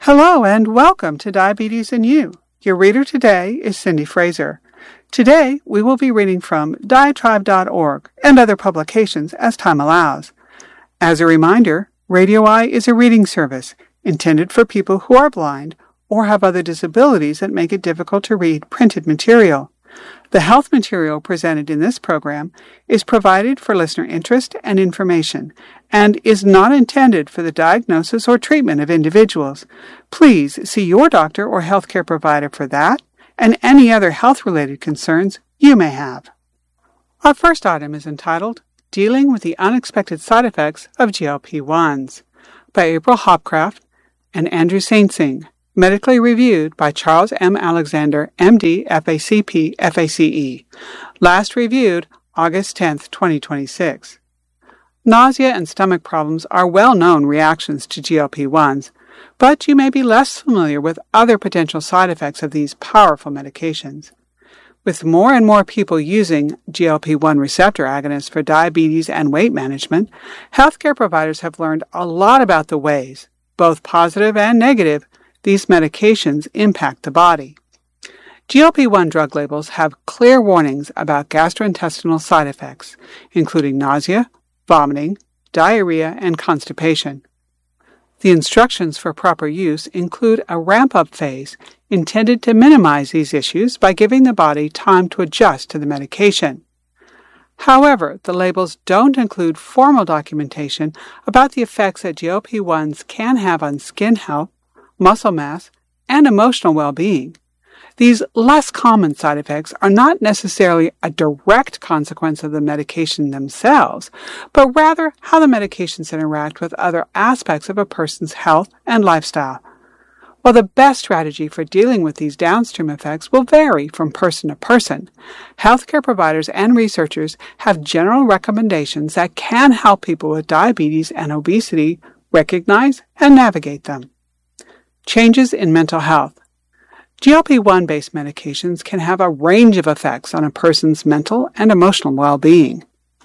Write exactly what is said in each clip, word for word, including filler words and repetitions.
Hello and welcome to Diabetes and You. Your reader today is Cindy Fraser. Today we will be reading from diatribe dot org and other publications as time allows. As a reminder, Radio Eye is a reading service intended for people who are blind or have other disabilities that make it difficult to read printed material. The health material presented in this program is provided for listener interest and information and is not intended for the diagnosis or treatment of individuals. Please see your doctor or healthcare provider for that and any other health-related concerns you may have. Our first item is entitled Dealing with the Unexpected Side Effects of G L P ones by April Hopcraft and Andrew Saintsing. Medically reviewed by Charles M. Alexander, M D, F A C P, F A C E. Last reviewed August tenth, twenty twenty-six. Nausea and stomach problems are well-known reactions to G L P ones, but you may be less familiar with other potential side effects of these powerful medications. With more and more people using G L P one receptor agonists for diabetes and weight management, healthcare providers have learned a lot about the ways, both positive and negative, these medications impact the body. G L P one drug labels have clear warnings about gastrointestinal side effects, including nausea, vomiting, diarrhea, and constipation. The instructions for proper use include a ramp-up phase intended to minimize these issues by giving the body time to adjust to the medication. However, the labels don't include formal documentation about the effects that G L P ones can have on skin health, muscle mass, and emotional well-being. These less common side effects are not necessarily a direct consequence of the medication themselves, but rather how the medications interact with other aspects of a person's health and lifestyle. While the best strategy for dealing with these downstream effects will vary from person to person, healthcare providers and researchers have general recommendations that can help people with diabetes and obesity recognize and navigate them. Changes in mental health. G L P one based medications can have a range of effects on a person's mental and emotional well-being.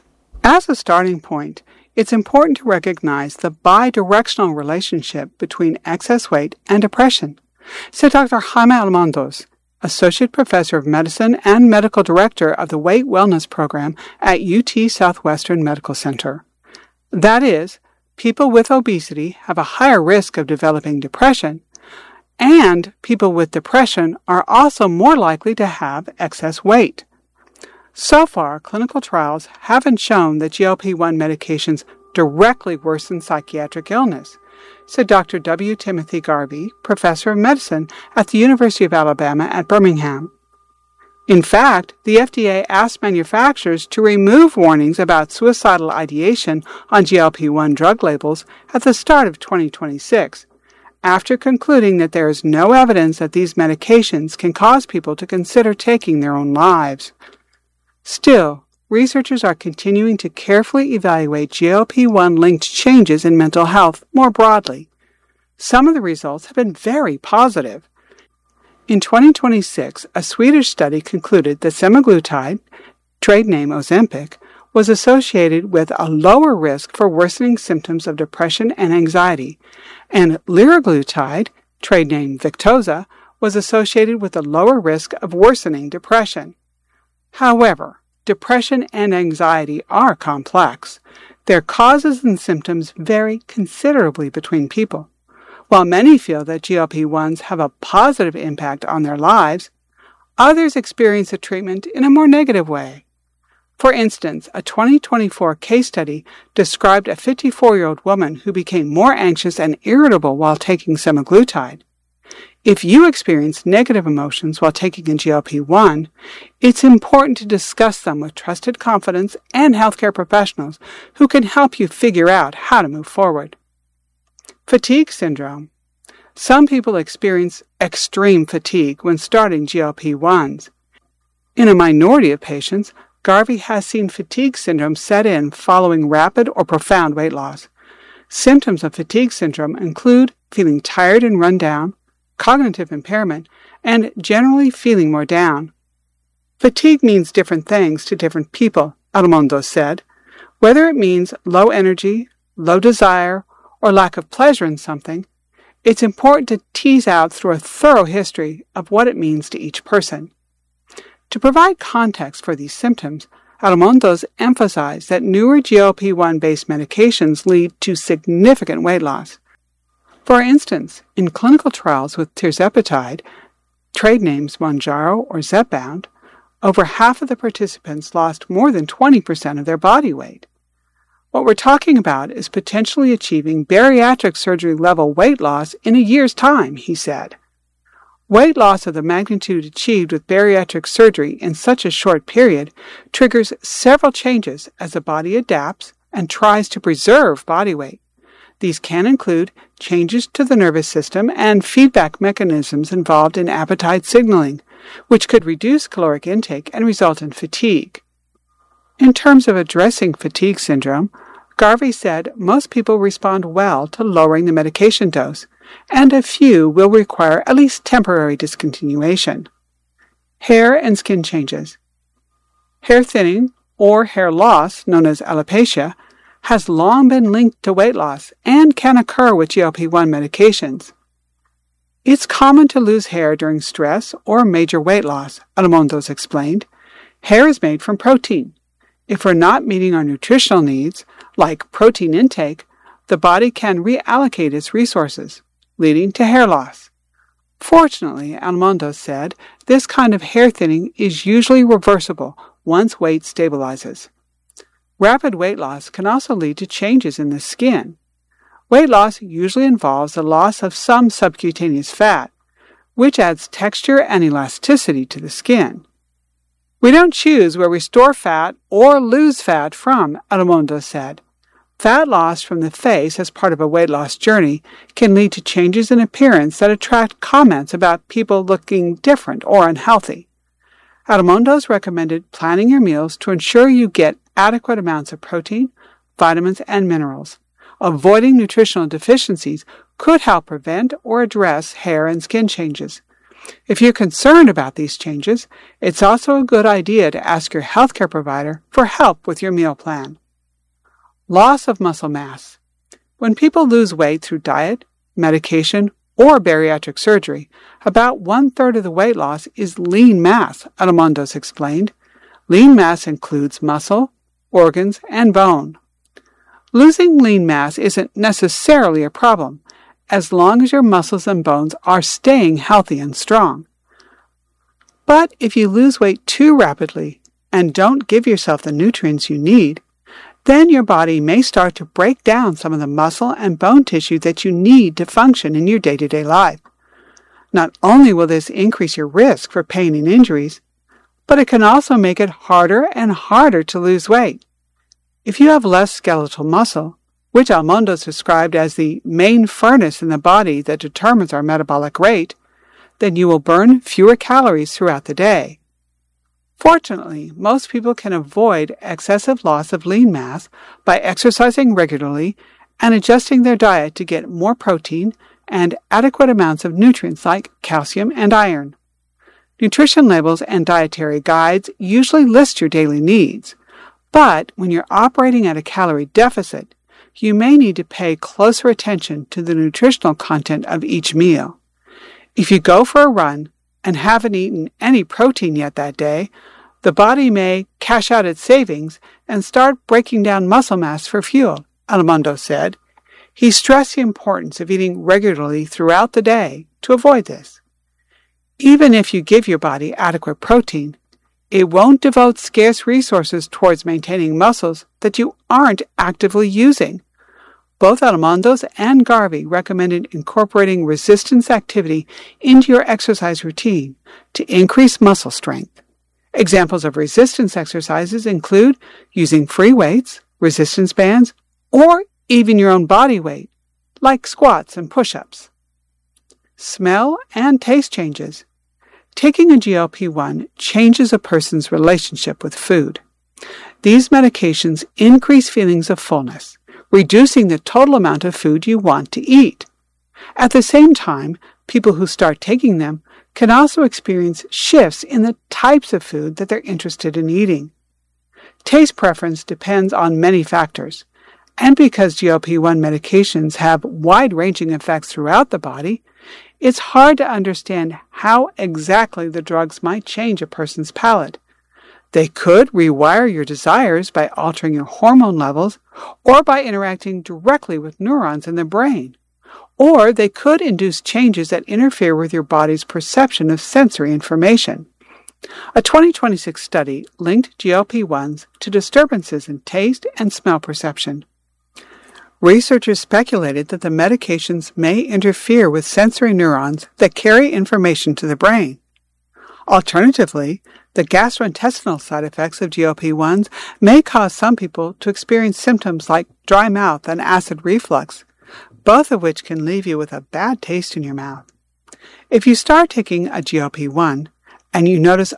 As a starting point, it's important to recognize the bidirectional relationship between excess weight and depression, said Doctor Jaime Almondos, Associate Professor of Medicine and Medical Director of the Weight Wellness Program at U T Southwestern Medical Center. That is, people with obesity have a higher risk of developing depression, and people with depression are also more likely to have excess weight. So far, clinical trials haven't shown that G L P one medications directly worsen psychiatric illness, said Doctor W. Timothy Garvey, Professor of Medicine at the University of Alabama at Birmingham. In fact, the F D A asked manufacturers to remove warnings about suicidal ideation on G L P one drug labels at the start of twenty twenty-six, after concluding that there is no evidence that these medications can cause people to consider taking their own lives. Still, researchers are continuing to carefully evaluate G L P one linked changes in mental health more broadly. Some of the results have been very positive. In twenty twenty-six, a Swedish study concluded that semaglutide, trade name Ozempic, was associated with a lower risk for worsening symptoms of depression and anxiety, and liraglutide, trade name Victoza, was associated with a lower risk of worsening depression. However, depression and anxiety are complex. Their causes and symptoms vary considerably between people. While many feel that G L P ones have a positive impact on their lives, others experience the treatment in a more negative way. For instance, a twenty twenty-four case study described a fifty-four-year-old woman who became more anxious and irritable while taking semaglutide. If you experience negative emotions while taking a G L P one, it's important to discuss them with trusted confidants and healthcare professionals who can help you figure out how to move forward. Fatigue syndrome. Some people experience extreme fatigue when starting G L P ones. In a minority of patients, Garvey has seen fatigue syndrome set in following rapid or profound weight loss. Symptoms of fatigue syndrome include feeling tired and run down, cognitive impairment, and generally feeling more down. Fatigue means different things to different people, Almondos said. Whether it means low energy, low desire, or lack of pleasure in something, it's important to tease out through a thorough history of what it means to each person. To provide context for these symptoms, Almondos emphasized that newer G L P one based medications lead to significant weight loss. For instance, in clinical trials with tirzepatide, trade names Mounjaro or Zepbound, over half of the participants lost more than twenty percent of their body weight. What we're talking about is potentially achieving bariatric surgery level weight loss in a year's time, he said. Weight loss of the magnitude achieved with bariatric surgery in such a short period triggers several changes as the body adapts and tries to preserve body weight. These can include changes to the nervous system and feedback mechanisms involved in appetite signaling, which could reduce caloric intake and result in fatigue. In terms of addressing fatigue syndrome, Garvey said most people respond well to lowering the medication dose, and a few will require at least temporary discontinuation. Hair and skin changes. Hair thinning, or hair loss, known as alopecia, has long been linked to weight loss and can occur with G L P one medications. It's common to lose hair during stress or major weight loss, Almondos explained. Hair is made from protein. If we're not meeting our nutritional needs, like protein intake, the body can reallocate its resources, leading to hair loss. Fortunately, Almondos said, this kind of hair thinning is usually reversible once weight stabilizes. Rapid weight loss can also lead to changes in the skin. Weight loss usually involves the loss of some subcutaneous fat, which adds texture and elasticity to the skin. We don't choose where we store fat or lose fat from, Almondos said. Fat loss from the face as part of a weight loss journey can lead to changes in appearance that attract comments about people looking different or unhealthy. Almondos recommended planning your meals to ensure you get adequate amounts of protein, vitamins, and minerals. Avoiding nutritional deficiencies could help prevent or address hair and skin changes. If you're concerned about these changes, it's also a good idea to ask your healthcare provider for help with your meal plan. Loss of muscle mass. When people lose weight through diet, medication, or bariatric surgery, about one-third of the weight loss is lean mass, Almondos explained. Lean mass includes muscle, organs, and bone. Losing lean mass isn't necessarily a problem, as long as your muscles and bones are staying healthy and strong. But if you lose weight too rapidly and don't give yourself the nutrients you need, then your body may start to break down some of the muscle and bone tissue that you need to function in your day-to-day life. Not only will this increase your risk for pain and injuries, but it can also make it harder and harder to lose weight. If you have less skeletal muscle, which Almondos described as the main furnace in the body that determines our metabolic rate, then you will burn fewer calories throughout the day. Fortunately, most people can avoid excessive loss of lean mass by exercising regularly and adjusting their diet to get more protein and adequate amounts of nutrients like calcium and iron. Nutrition labels and dietary guides usually list your daily needs, but when you're operating at a calorie deficit, you may need to pay closer attention to the nutritional content of each meal. If you go for a run and haven't eaten any protein yet that day, the body may cash out its savings and start breaking down muscle mass for fuel, Almondos said. He stressed the importance of eating regularly throughout the day to avoid this. Even if you give your body adequate protein, it won't devote scarce resources towards maintaining muscles that you aren't actively using. Both Almondos and Garvey recommended incorporating resistance activity into your exercise routine to increase muscle strength. Examples of resistance exercises include using free weights, resistance bands, or even your own body weight, like squats and push-ups. Smell and taste changes. Taking a G L P one changes a person's relationship with food. These medications increase feelings of fullness, reducing the total amount of food you want to eat. At the same time, people who start taking them can also experience shifts in the types of food that they're interested in eating. Taste preference depends on many factors, And because G L P one medications have wide-ranging effects throughout the body, it's hard to understand how exactly the drugs might change a person's palate. They could rewire your desires by altering your hormone levels or by interacting directly with neurons in the brain. Or they could induce changes that interfere with your body's perception of sensory information. A twenty twenty-six study linked G L P ones to disturbances in taste and smell perception. Researchers speculated that the medications may interfere with sensory neurons that carry information to the brain. Alternatively, the gastrointestinal side effects of G L P ones may cause some people to experience symptoms like dry mouth and acid reflux, both of which can leave you with a bad taste in your mouth. If you start taking a G L P one and you notice